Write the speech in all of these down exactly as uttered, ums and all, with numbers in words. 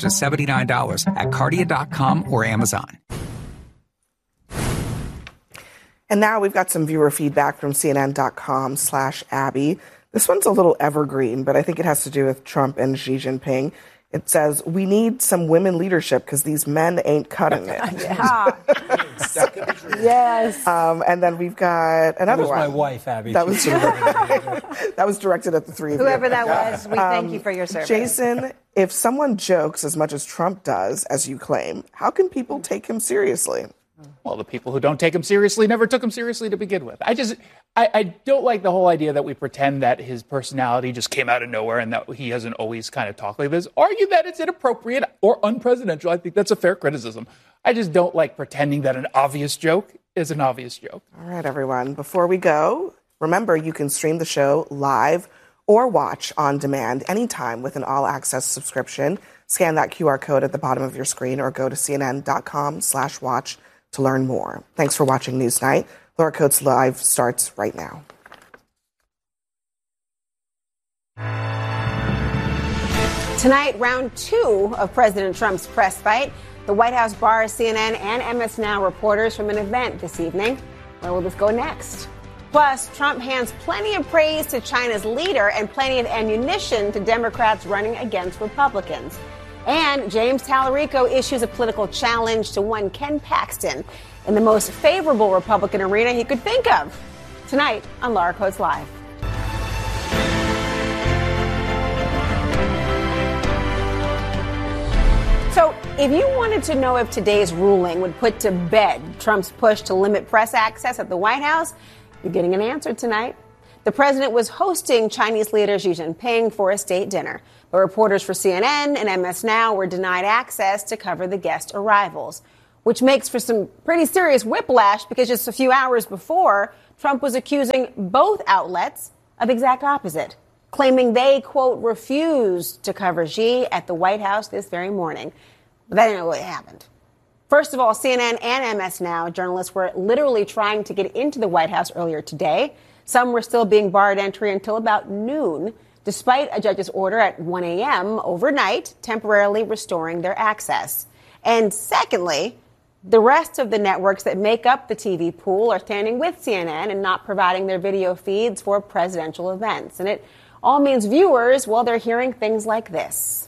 just seventy-nine dollars at cardia dot com or Amazon. And now we've got some viewer feedback from C N N dot com slash Abby. This one's a little evergreen, but I think it has to do with Trump and Xi Jinping. It says, we need some women leadership because these men ain't cutting it. Yeah. Yes. Um, and then we've got another that was one. my wife, Abby. That was, that was directed at the three of you. Whoever that was, we thank Um, you for your service. Jason, if someone jokes as much as Trump does, as you claim, how can people take him seriously? Well, the people who don't take him seriously never took him seriously to begin with. I just, I, I don't like the whole idea that we pretend that his personality just came out of nowhere and that he hasn't always kind of talked like this. Argue that it's inappropriate or unpresidential. I think that's a fair criticism. I just don't like pretending that an obvious joke is an obvious joke. All right, everyone. Before we go, remember you can stream the show live or watch on demand anytime with an all-access subscription. Scan that Q R code at the bottom of your screen or go to C N N dot com slash watch to learn more. Thanks for watching Newsnight. Laura Coates Live starts right now. Tonight, round two of President Trump's press fight. The White House bars C N N and M S Now reporters from an event this evening. Where will this go next? Plus, Trump hands plenty of praise to China's leader and plenty of ammunition to Democrats running against Republicans. And James Tallarico issues a political challenge to one Ken Paxton in the most favorable Republican arena he could think of. Tonight on Laura Coates Live. So, if you wanted to know if today's ruling would put to bed Trump's push to limit press access at the White House, you're getting an answer tonight. The president was hosting Chinese leader Xi Jinping for a state dinner, but reporters for C N N and M S Now were denied access to cover the guest arrivals, which makes for some pretty serious whiplash because just a few hours before, Trump was accusing both outlets of the exact opposite, claiming they, quote, refused to cover Xi at the White House this very morning. But that didn't know what happened. First of all, C N N and M S Now journalists were literally trying to get into the White House earlier today. Some were still being barred entry until about noon, despite a judge's order at one a.m. overnight, temporarily restoring their access. And secondly, the rest of the networks that make up the T V pool are standing with C N N and not providing their video feeds for presidential events. And it all means viewers, well, they're hearing things like this.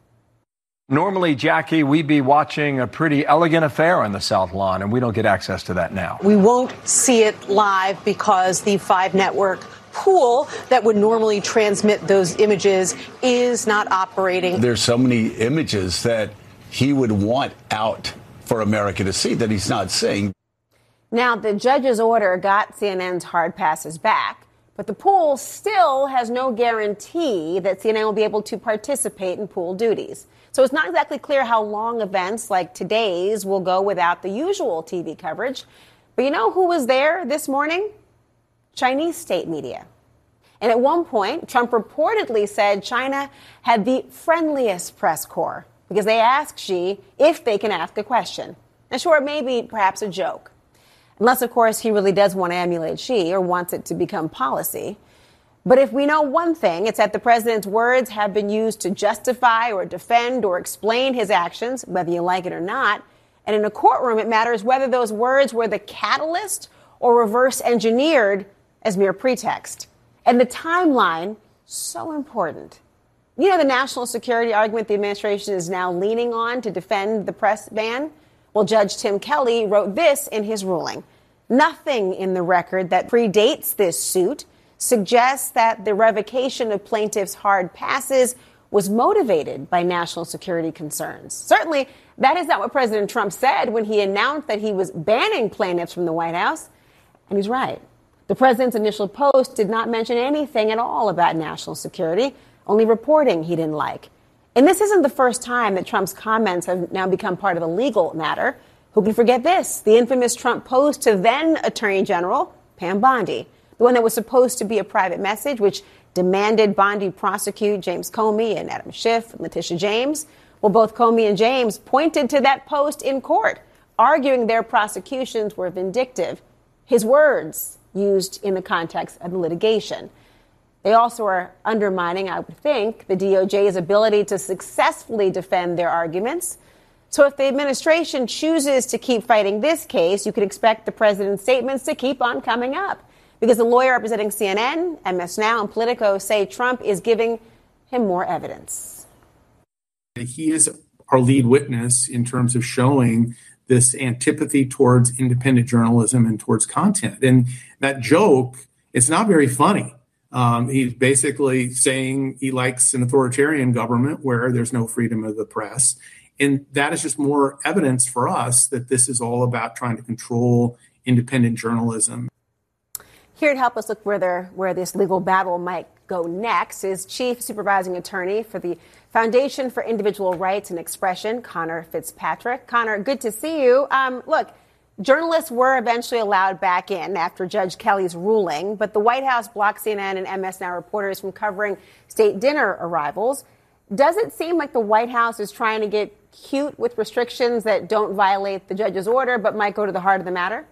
Normally, Jackie, we'd be watching a pretty elegant affair on the South Lawn, and we don't get access to that now. We won't see it live because the five network pool that would normally transmit those images is not operating. There's so many images that he would want out for America to see that he's not seeing. Now, the judge's order got C N N's hard passes back, but the pool still has no guarantee that C N N will be able to participate in pool duties. So it's not exactly clear how long events like today's will go without the usual T V coverage. But you know who was there this morning? Chinese state media. And at one point, Trump reportedly said China had the friendliest press corps because they asked Xi if they can ask a question. And sure, it may be perhaps a joke. Unless, of course, he really does want to emulate Xi or wants it to become policy. But if we know one thing, it's that the president's words have been used to justify or defend or explain his actions, whether you like it or not. And in a courtroom, it matters whether those words were the catalyst or reverse engineered as mere pretext. And the timeline, so important. You know the national security argument the administration is now leaning on to defend the press ban? Well, Judge Tim Kelly wrote this in his ruling. Nothing in the record that predates this suit suggests that the revocation of plaintiffs' hard passes was motivated by national security concerns. Certainly, that is not what President Trump said when he announced that he was banning plaintiffs from the White House. And he's right. The president's initial post did not mention anything at all about national security, only reporting he didn't like. And this isn't the first time that Trump's comments have now become part of a legal matter. Who can forget this? The infamous Trump post to then Attorney General Pam Bondi, the one that was supposed to be a private message, which demanded Bondi prosecute James Comey and Adam Schiff and Letitia James. Well, both Comey and James pointed to that post in court, arguing their prosecutions were vindictive. His words used in the context of the litigation. They also are undermining, I would think, the D O J's ability to successfully defend their arguments. So if the administration chooses to keep fighting this case, you can expect the president's statements to keep on coming up. Because the lawyer representing C N N, M S Now, and Politico say Trump is giving him more evidence. He is our lead witness in terms of showing this antipathy towards independent journalism and towards content. And that joke, it's not very funny. Um, he's basically saying he likes an authoritarian government where there's no freedom of the press. And that is just more evidence for us that this is all about trying to control independent journalism. Here to help us look where, there, where this legal battle might go next is Chief Supervising Attorney for the Foundation for Individual Rights and Expression, Conor Fitzpatrick. Conor, good to see you. Um, look, journalists were eventually allowed back in after Judge Kelly's ruling, but the White House blocked C N N and M S Now reporters from covering state dinner arrivals. Does it seem like the White House is trying to get cute with restrictions that don't violate the judge's order but might go to the heart of the matter?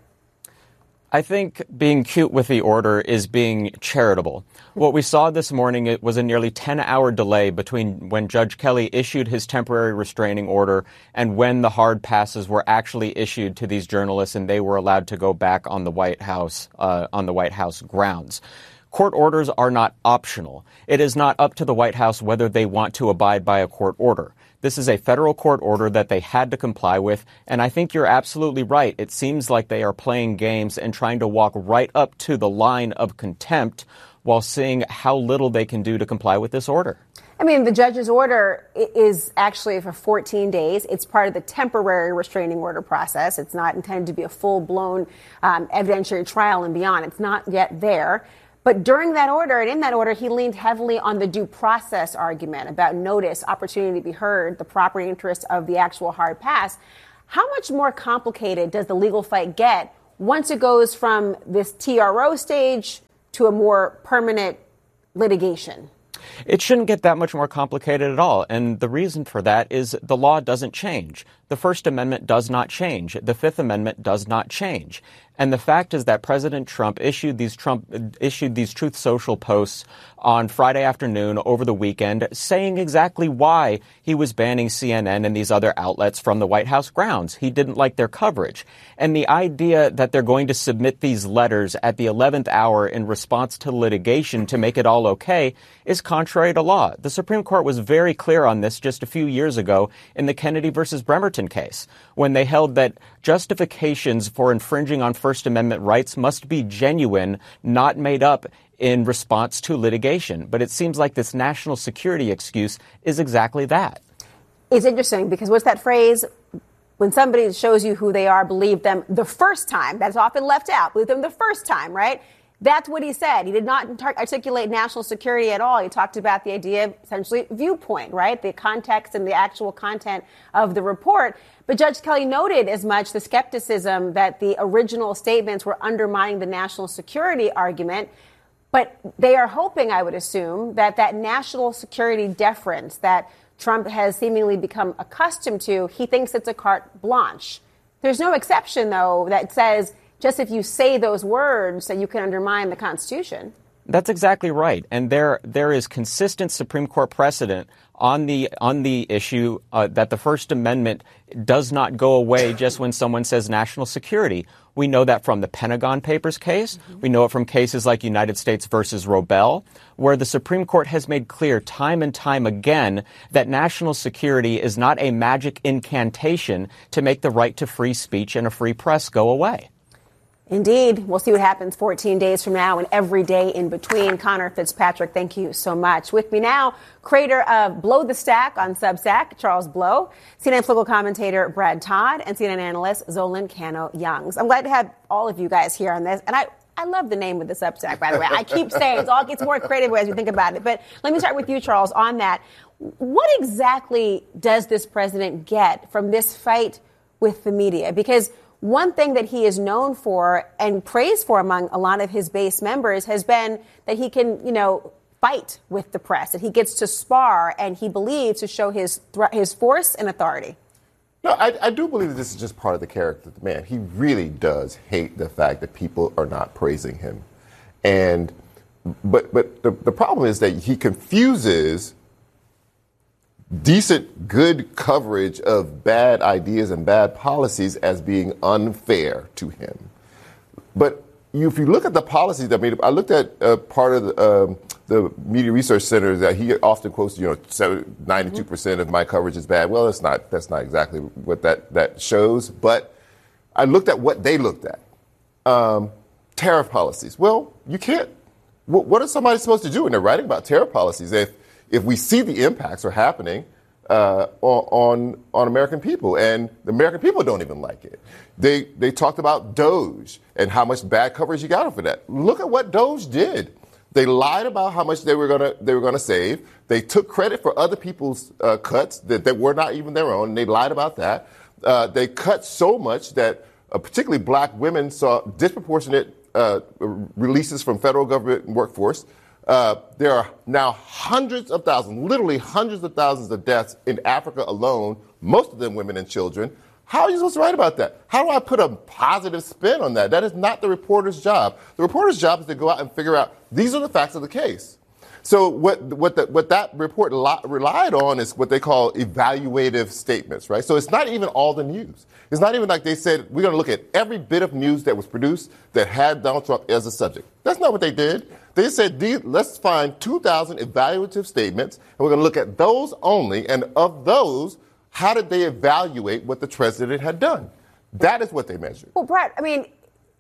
I think being cute with the order is being charitable. What we saw this morning, it was a nearly ten-hour delay between when Judge Kelly issued his temporary restraining order and when the hard passes were actually issued to these journalists and they were allowed to go back on the White House, uh, on the White House grounds. Court orders are not optional. It is not up to the White House whether they want to abide by a court order. This is a federal court order that they had to comply with, and I think you're absolutely right. It seems like they are playing games and trying to walk right up to the line of contempt while seeing how little they can do to comply with this order. I mean, the judge's order is actually for fourteen days. It's part of the temporary restraining order process. It's not intended to be a full-blown um, evidentiary trial and beyond. It's not yet there. But during that order, and in that order, he leaned heavily on the due process argument about notice, opportunity to be heard, the property interest of the actual hard pass. How much more complicated does the legal fight get once it goes from this T R O stage to a more permanent litigation? It shouldn't get that much more complicated at all. And the reason for that is the law doesn't change. The First Amendment does not change. The Fifth Amendment does not change. And the fact is that President Trump issued these Trump issued these Truth Social posts on Friday afternoon over the weekend saying exactly why he was banning C N N and these other outlets from the White House grounds. He didn't like their coverage. And the idea that they're going to submit these letters at the eleventh hour in response to litigation to make it all okay is contrary to law. The Supreme Court was very clear on this just a few years ago in the Kennedy versus Bremerton case, when they held that justifications for infringing on First Amendment rights must be genuine, not made up in response to litigation. But it seems like this national security excuse is exactly that. It's interesting because what's that phrase? When somebody shows you who they are, believe them the first time. That's often left out. Believe them the first time, right? That's what he said. He did not articulate national security at all. He talked about the idea of essentially viewpoint, right? The context and the actual content of the report. But Judge Kelly noted as much the skepticism that the original statements were undermining the national security argument. But they are hoping, I would assume, that that national security deference that Trump has seemingly become accustomed to, he thinks it's a carte blanche. There's no exception, though, that says just if you say those words that you can undermine the Constitution. That's exactly right. And there there is consistent Supreme Court precedent on the on the issue uh, that the First Amendment does not go away just when someone says national security. We know that from the Pentagon Papers case. Mm-hmm. We know it from cases like United States versus Robel, where the Supreme Court has made clear time and time again that national security is not a magic incantation to make the right to free speech and a free press go away. Indeed. We'll see what happens fourteen days from now and every day in between. Conor Fitzpatrick, thank you so much. With me now, creator of Blow the Stack on Substack, Charles Blow, C N N political commentator Brad Todd, and C N N analyst Zolan Cano-Youngs. I'm glad to have all of you guys here on this. And I, I love the name of the Substack, by the way. I keep saying it all gets more creative as we think about it. But let me start with you, Charles, on that. What exactly does this president get from this fight with the media? Because one thing that he is known for and praised for among a lot of his base members has been that he can, you know, fight with the press, that he gets to spar and he believes to show his thre- his force and authority. No, I, I do believe that this is just part of the character of the man. He really does hate the fact that people are not praising him. And but but the, the problem is that he confuses decent, good coverage of bad ideas and bad policies as being unfair to him. But you, if you look at the policies, I mean, I looked at uh, part of the, um, the Media Research Center that he often quotes, you know, ninety-two percent of my coverage is bad. Well, that's not that's not exactly what that, that shows. But I looked at what they looked at. Um, tariff policies. Well, you can't. What, what is somebody supposed to do when they're writing about tariff policies if if we see the impacts are happening uh, on on American people, and the American people don't even like it? They they talked about Doge and how much bad coverage you got for that. Look at what Doge did. They lied about how much they were gonna they were gonna save. They took credit for other people's uh, cuts that, that were not even their own. And they lied about that. Uh, they cut so much that uh, particularly black women saw disproportionate uh, releases from federal government and workforce. Uh, there are now hundreds of thousands, literally hundreds of thousands of deaths in Africa alone, most of them women and children. How are you supposed to write about that? How do I put a positive spin on that? That is not the reporter's job. The reporter's job is to go out and figure out these are the facts of the case. So what what, the, what that report li- relied on is what they call evaluative statements, right? So it's not even all the news. It's not even like they said, we're going to look at every bit of news that was produced that had Donald Trump as a subject. That's not what they did. They said, let's find two thousand evaluative statements, and we're going to look at those only. And of those, how did they evaluate what the president had done? That is what they measured. Well, Brett, I mean,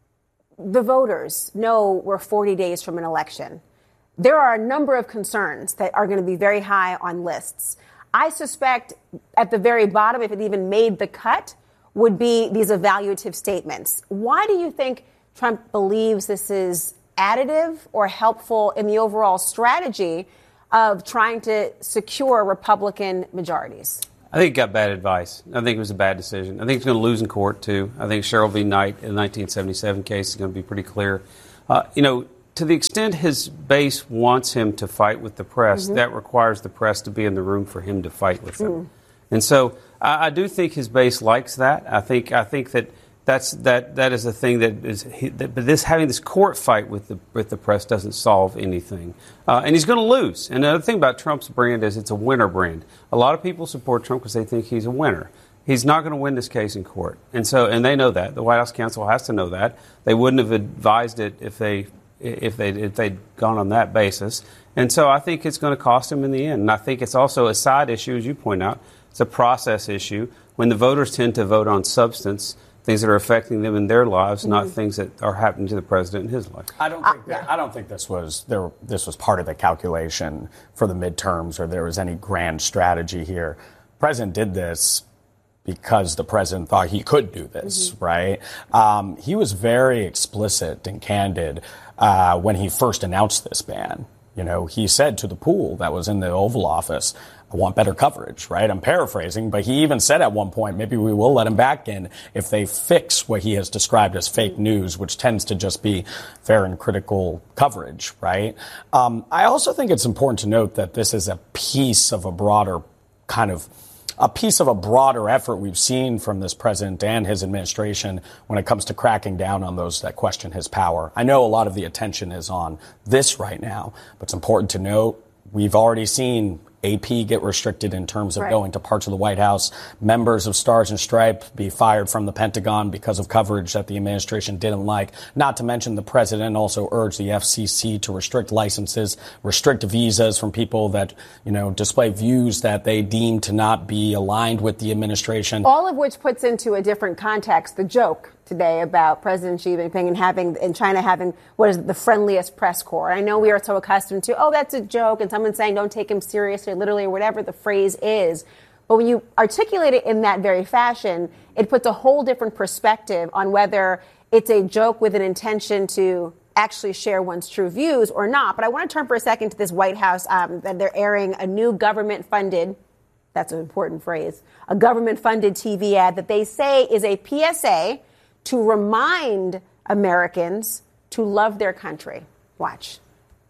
the voters know we're forty days from an election. There are a number of concerns that are going to be very high on lists. I suspect at the very bottom, if it even made the cut, would be these evaluative statements. Why do you think Trump believes this is additive or helpful in the overall strategy of trying to secure Republican majorities? I think he got bad advice. I think it was a bad decision. I think he's going to lose in court, too. I think Cheryl v. Knight in the nineteen seventy-seven case is going to be pretty clear. Uh, you know, to the extent his base wants him to fight with the press, mm-hmm. that requires the press to be in the room for him to fight with them. Mm. And so I, I do think his base likes that. I think I think that that's that that is a thing that is. That, but this having this court fight with the with the press doesn't solve anything, uh, and he's going to lose. And the other thing about Trump's brand is it's a winner brand. A lot of people support Trump because they think he's a winner. He's not going to win this case in court, and so and they know that. The White House counsel has to know that. They wouldn't have advised it if they if they if they'd gone on that basis. And so I think it's going to cost him in the end. And I think it's also a side issue, as you point out. It's a process issue when the voters tend to vote on substance, things that are affecting them in their lives, mm-hmm. not things that are happening to the president in his life. I don't think that, I don't think this was there. This was part of the calculation for the midterms, or there was any grand strategy here. The president did this because the president thought he could do this, mm-hmm. right? Um, he was very explicit and candid uh, when he first announced this ban. You know, he said to the pool that was in the Oval Office, I want better coverage, right? I'm paraphrasing, but he even said at one point, maybe we will let him back in if they fix what he has described as fake news, which tends to just be fair and critical coverage, right? Um, I also think it's important to note that this is a piece of a broader kind of a piece of a broader effort we've seen from this president and his administration when it comes to cracking down on those that question his power. I know a lot of the attention is on this right now, but it's important to note we've already seen A P get restricted in terms of right. going to parts of the White House. Members of Stars and Stripes be fired from the Pentagon because of coverage that the administration didn't like. Not to mention the president also urged the F C C to restrict licenses, restrict visas from people that, you know, display views that they deem to not be aligned with the administration. All of which puts into a different context the joke today about President Xi Jinping and having in China having what is it, the friendliest press corps. I know we are so accustomed to, oh, that's a joke, and someone saying don't take him seriously, literally, or whatever the phrase is. But when you articulate it in that very fashion, it puts a whole different perspective on whether it's a joke with an intention to actually share one's true views or not. But I want to turn for a second to this White House um, that they're airing a new government-funded, that's an important phrase, a government-funded T V ad that they say is a P S A to remind Americans to love their country. Watch.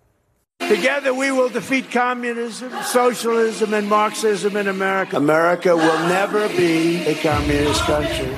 Together we will defeat communism, socialism, and Marxism in America. America will never be a communist country.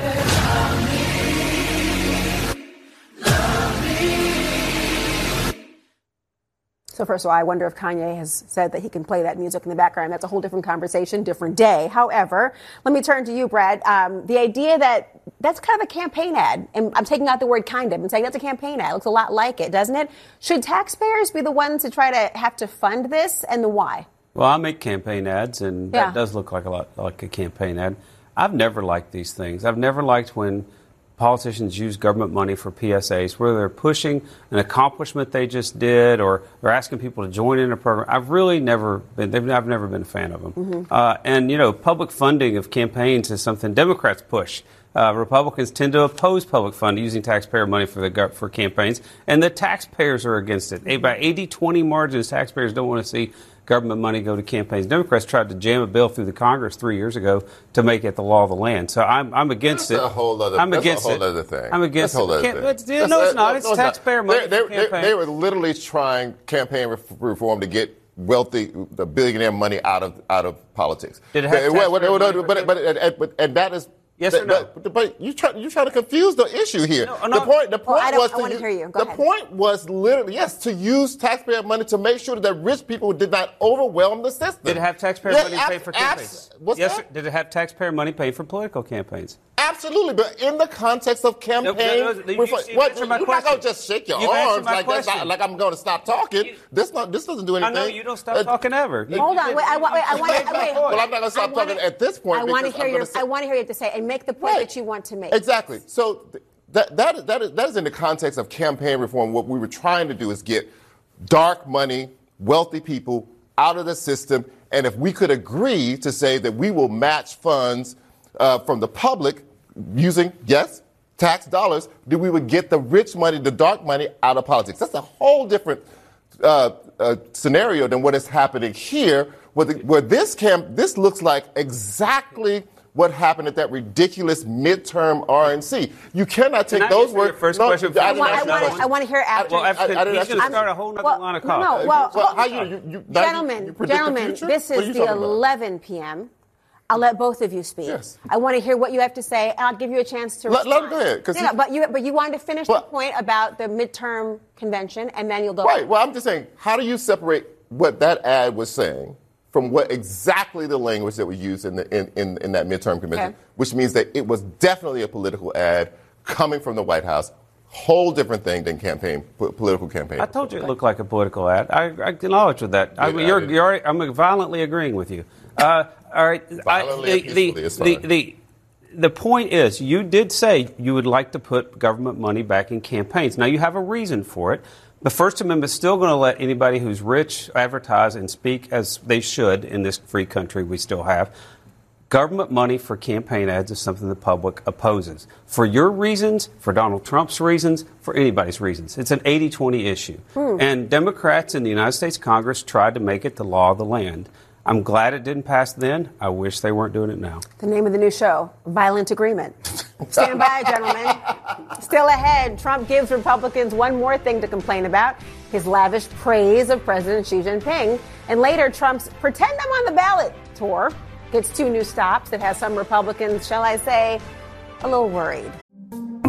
So first of all, I wonder if Kanye has said that he can play that music in the background. That's a whole different conversation, different day. However, let me turn to you, Brad. Um, the idea that that's kind of a campaign ad, and I'm taking out the word kind of and saying that's a campaign ad. It looks a lot like it, doesn't it? Should taxpayers be the ones to try to have to fund this, and the why? Well, I make campaign ads, and Yeah. that does look like a lot like a campaign ad. I've never liked these things. I've never liked when politicians use government money for P S As, whether they're pushing an accomplishment they just did or they're asking people to join in a program. I've really never been, they've, I've never been a fan of them. Mm-hmm. Uh, and, you know, public funding of campaigns is something Democrats push. Uh, Republicans tend to oppose public funding using taxpayer money for the gov- for campaigns, and the taxpayers are against it. By eighty twenty margins, taxpayers don't want to see government money go to campaigns. Democrats tried to jam a bill through the Congress three years ago to make it the law of the land. So I'm I'm against That's it. a whole other. I'm that's against a whole it. other thing. I'm against that's a whole it. other Can't- thing. it's- That's- no, it's that- not. no, It's no, taxpayer money They, for they, campaign. they were literally trying campaign ref- reform to get wealthy, the billionaire money out of out of politics. Did it have But- taxpayer but- but- money for but, but, but, but, and that is. Yes or no? But, but you try you try to confuse the issue here. No, no. The point the point Well, I don't- was I to wanna u- hear you. Go the ahead. point was literally yes to use taxpayer money to make sure that rich people did not overwhelm the system. Did it have taxpayer Yeah, money abs- paid for abs- campaigns? What's yes, that? sir. Did it have taxpayer money paid for political campaigns? Absolutely, but in the context of campaign, No, no, no, you- reform- you what, answered my you're not question. going to just shake your You've answered arms my like that's not, question. like I'm going to stop talking. This not this doesn't do I anything. know you don't stop Uh, talking ever. You- Hold you on, did- wait. I, you- wa- wait, I you want made to. my Wait, point. Well, I'm not going to stop I wanna- talking at this point. I want to because hear I'm your. gonna say- I want to hear you to say and make the point Right. that you want to make. Exactly. So th- that that is, that is that is in the context of campaign reform. What we were trying to do is get dark money, wealthy people out of the system, and if we could agree to say that we will match funds uh, from the public using yes tax dollars, then we would get the rich money, the dark money, out of politics. That's a whole different uh, uh, scenario than what is happening here, where, the, where this camp this looks like exactly what happened at that ridiculous midterm R N C. You cannot take Can I those answer words. your first No, question I first? didn't I ask you a want, question. I want to hear after. Well, after, I- I didn't he's ask you going a to start a question. whole other Well, line of no, talk. no, well, Well, hold- how you, you, you, now you- Gentlemen, you predict the gentlemen, future? this What are is you the talking about? eleven p.m. I'll let both of you speak. Yes. I want to hear what you have to say, and I'll give you a chance to Let- respond. let him go ahead, 'cause No, he- no, but you, but you wanted to finish the Well- point about the midterm convention, and then you'll go. Right. Well, I'm just saying, how do you separate what that ad was saying from what exactly the language that was used in, the, in, in, in that midterm convention, Okay. which means that it was definitely a political ad coming from the White House, whole different thing than campaign po- political campaign. I told you it looked like a political ad. I, I acknowledge with that. I, Yeah, you're, I did. you're, already- I'm violently agreeing with you. Uh, all right. Violently I, and the, peacefully, it's the, fine. the, the point is, you did say you would like to put government money back in campaigns. Now, you have a reason for it. The First Amendment is still going to let anybody who's rich advertise and speak as they should in this free country we still have. Government money for campaign ads is something the public opposes. For your reasons, for Donald Trump's reasons, for anybody's reasons. It's an eighty twenty issue. Hmm. And Democrats in the United States Congress tried to make it the law of the land. I'm glad it didn't pass then. I wish they weren't doing it now. The name of the new show, Violent Agreement. Stand by, gentlemen. Still ahead, Trump gives Republicans one more thing to complain about, his lavish praise of President Xi Jinping. And later, Trump's Pretend I'm on the Ballot tour gets two new stops that has some Republicans, shall I say, a little worried.